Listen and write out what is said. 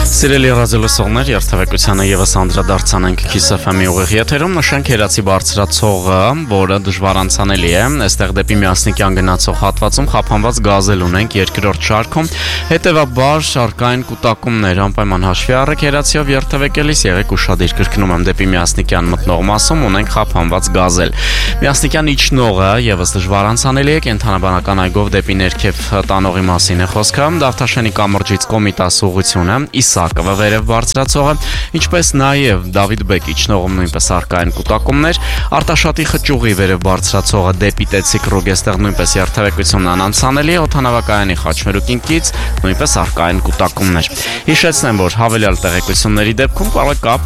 Սիրելի ռադիոլսողներ, երթևեկությանը եւս անդրադարձանենք Kiss FM-ի ուղիղ եթերում, նշենք Հերացի բարձրացողը, որը դժվար անցանելի է, այստեղ դեպի Միասնիկյան գնացող հատվածում խափանված գազել ունենք երկրորդ շարքում, հետևաբար շարքային կուտակումներ անպայման հաշվի առեք Հերացիով երթևեկելիս, եղեք ուշադիր, կրկնում եմ, դեպի Միասնիկյան մտնող մասում ունենք խափանված գազել։ Միասնիկյան իջնողը եւս դժվար անցանելի է, կենթանաբանական այգով դեպի ներքև տանողի մասին է խոսքը, Դավթաշենի կամրջից Կոմիտաս ուղղությունը, Իսակովը վերև բարձրացողը, ինչպես նաև Դավիթ Բեկ իջնողում նույնպես արկային կուտակումներ, Արտաշատի խճուղի վերև բարձրացողը դեպի Տեցիկ Ռուգ այստեղ նույնպես երթևեկությունն անանցանելի է, օդանավակայանի Խաչմերուկինքից նույնպես արկային կուտակումներ։ Հիշեցնեմ, որ հավելյալ տեղեկությունների դեպքում կարող եք կապ